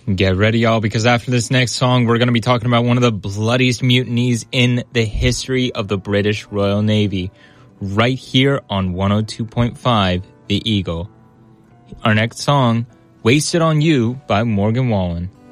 Get ready, y'all, because after this next song, we're going to be talking about one of the bloodiest mutinies in the history of the British Royal Navy, right here on 102.5 The Eagle. Our next song, Wasted on You by Morgan Wallen.